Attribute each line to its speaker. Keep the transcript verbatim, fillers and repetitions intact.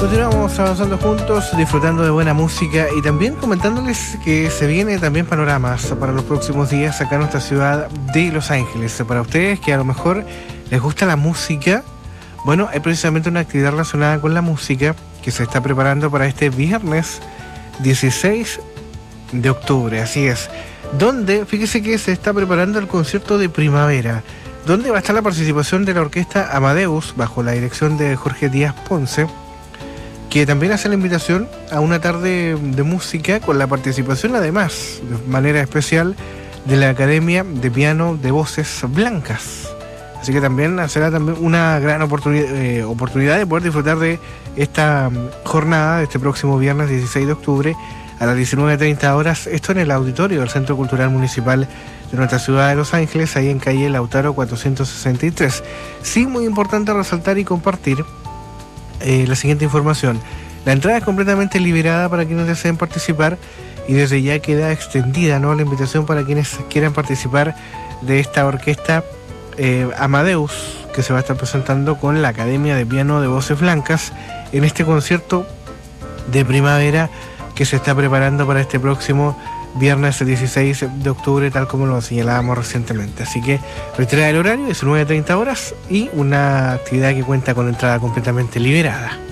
Speaker 1: Continuamos avanzando juntos, disfrutando de buena música y también comentándoles que se vienen también panoramas para los próximos días acá en nuestra ciudad de Los Ángeles. Para ustedes que a lo mejor les gusta la música, bueno, hay precisamente una actividad relacionada con la música que se está preparando para este viernes dieciséis de octubre, así es, donde, fíjese que se está preparando el concierto de primavera, donde va a estar la participación de la orquesta Amadeus bajo la dirección de Jorge Díaz Ponce, que también hace la invitación a una tarde de música con la participación además, de manera especial, de la Academia de Piano de Voces Blancas. Así que también será también una gran oportunidad, eh, oportunidad de poder disfrutar de esta jornada de este próximo viernes dieciséis de octubre a las diecinueve treinta horas, esto en el auditorio del Centro Cultural Municipal de nuestra ciudad de Los Ángeles, ahí en calle Lautaro cuatrocientos sesenta y tres. Sí, muy importante resaltar y compartir eh, la siguiente información. La entrada es completamente liberada para quienes deseen participar y desde ya queda extendida, ¿no?, la invitación para quienes quieran participar de esta orquesta eh, Amadeus, que se va a estar presentando con la Academia de Piano de Voces Blancas en este concierto de primavera que se está preparando para este próximo viernes dieciséis de octubre, tal como lo señalábamos recientemente. Así que reitera el horario, diecinueve treinta horas, y una actividad que cuenta con entrada completamente liberada.